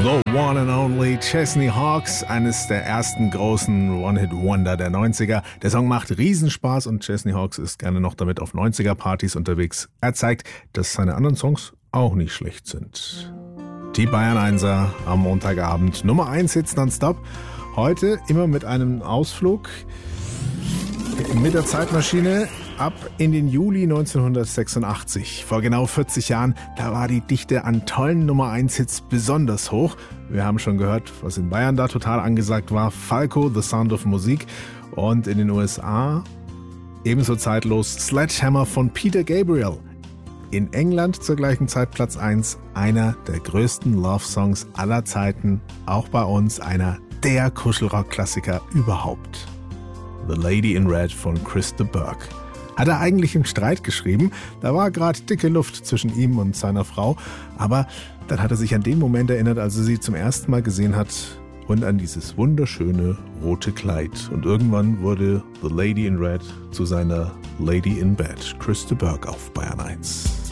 The One and Only Chesney Hawkes, eines der ersten großen One-Hit-Wonder der 90er. Der Song macht Riesenspaß und Chesney Hawkes ist gerne noch damit auf 90er-Partys unterwegs. Er zeigt, dass seine anderen Songs auch nicht schlecht sind. Die Bayern 1er am Montagabend. Nummer 1 Hits nonstop. Heute immer mit einem Ausflug mit der Zeitmaschine ab in den Juli 1986. Vor genau 40 Jahren, da war die Dichte an tollen Nummer 1 Hits besonders hoch. Wir haben schon gehört, was in Bayern da total angesagt war. Falco, The Sound of Music. Und in den USA ebenso zeitlos Sledgehammer von Peter Gabriel. In England zur gleichen Zeit Platz 1, einer der größten Love-Songs aller Zeiten. Auch bei uns einer der Kuschelrock-Klassiker überhaupt. The Lady in Red von Chris de Burgh. Hat er eigentlich im Streit geschrieben, da war gerade dicke Luft zwischen ihm und seiner Frau, aber dann hat er sich an den Moment erinnert, als er sie zum ersten Mal gesehen hat und an dieses wunderschöne rote Kleid. Und irgendwann wurde The Lady in Red zu seiner Lady in Bed. Chris de Burgh auf Bayern 1.